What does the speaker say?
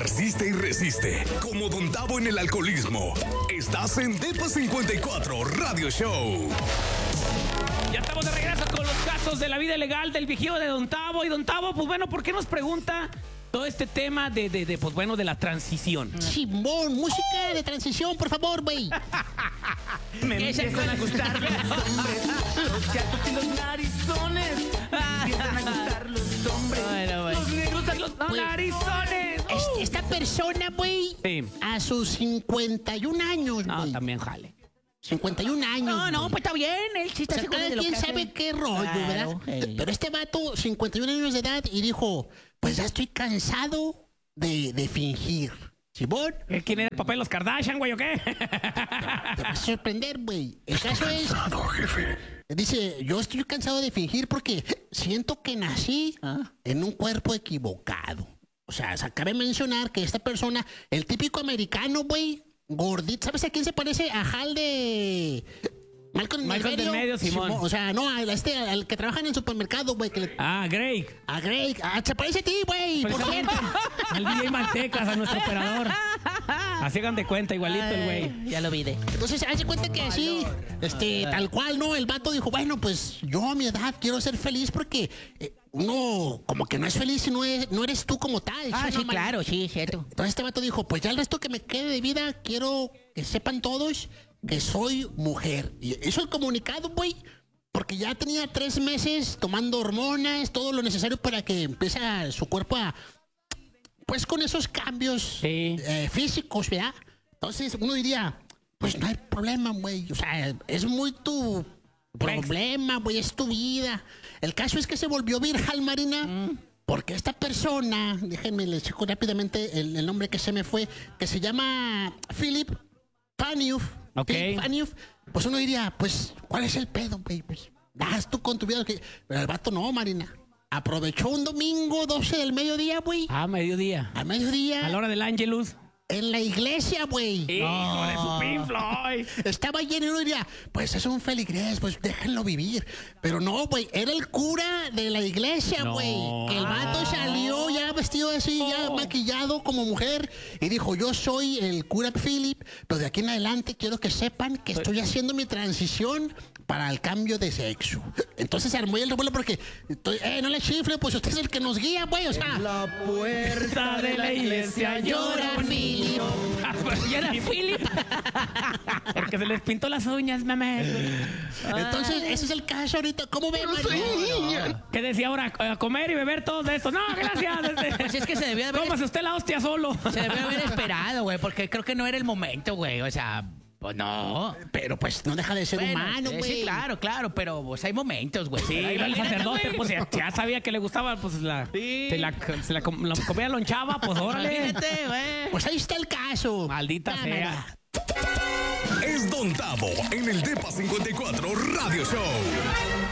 persiste y resiste, como Don Tavo en el alcoholismo. Estás en Depa 54 Radio Show. Ya estamos de regreso con los casos de la vida ilegal del vigío de Don Tavo. Y Don Tavo, pues bueno, ¿por qué nos pregunta todo este tema pues bueno, de la transición? Simón, música de transición, por favor, güey. Me empiezan a gustar Los gatos y los narizones. Me empiezan a gustar los hombres. Bueno, Los negros y los narizones. Esta persona, güey, Sí. a sus 51 años, No, güey. también jale. 51 años. No, pues está bien. Él sí O está sea, seguro cada de lo quien que sabe hace. qué rollo, Claro, ¿verdad? Pero este vato, 51 años de edad, y dijo, pues ya estoy cansado de fingir. ¿Simón? ¿Quién era el papá de los Kardashian, güey, o qué? Te vas a sorprender, güey. El caso es... No, jefe. Dice, yo estoy cansado de fingir porque siento que nací en un cuerpo equivocado. O sea, cabe mencionar que esta persona, el típico americano, güey, gordito, ¿sabes a quién se parece? A Hal de... Malcolm del medio, Simón. O sea, no, al que trabaja en el supermercado, güey. Greg. A Greg. Se parece a ti, güey. Por Precisamente. favor. Al DJ Mantecas, a nuestro operador. Así hagan de cuenta, igualito el güey. Ya lo vi de. Entonces, hace cuenta que así, tal cual, ¿no? El vato dijo, bueno, pues yo a mi edad quiero ser feliz porque uno como que no es feliz si no eres tú como tal. Ah, ¿sí, sí, no, man? claro, sí, cierto. Entonces este vato dijo, pues ya el resto que me quede de vida, quiero que sepan todos que soy mujer. Y hizo el comunicado, güey, porque ya tenía 3 meses tomando hormonas, todo lo necesario para que empiece su cuerpo a... Pues con esos cambios físicos, ¿verdad? Entonces uno diría, pues no hay problema, güey. O sea, es muy tu problema, güey, es tu vida. El caso es que se volvió viral, Marina, porque esta persona, déjenme les checo rápidamente el nombre que se me fue, que se llama Philip Faniuf. Ok. Philip Faniuf. Pues uno diría, pues, ¿cuál es el pedo, güey? Pues, das tú con tu vida. Pero el vato no, Marina. Aprovechó un domingo 12 del mediodía, güey. Mediodía. A mediodía. A la hora del Angelus. En la iglesia, güey. Hijo de su Pink Floyd. Estaba lleno y uno diría, pues es un feligrés, pues déjenlo vivir. Pero no, güey, era el cura de la iglesia, No. güey. Que el vato salió ya vestido así, ya maquillado como mujer. Y dijo, yo soy el cura Philip, pero de aquí en adelante quiero que sepan que estoy haciendo mi transición para el cambio de sexo. Entonces se armó el revuelo porque, no le chifle, pues usted es el que nos guía, güey. O sea, La puerta de la iglesia llora, Philip. ¿Y era Philip? Porque se les pintó las uñas, mamá. Entonces, ese es el caso ahorita. ¿Cómo ve, María? ¿Qué decía ahora? A comer y beber todo de esto. No, gracias. Pues es que se debió haber, Cómase usted la hostia solo. se debió haber esperado, güey, porque creo que no era el momento, güey. O sea, pues no. Pero pues no deja de ser Bueno, humano, güey. sí, claro, pero pues hay momentos, güey. Sí, iba el sacerdote, pues ya sabía que le gustaba, pues Sí. la comida lonchaba, pues órale. Imagínate, güey. Pues ahí está el caso. Maldita Cámara. sea. Es Don Tavo en el Depa 54 Radio Show.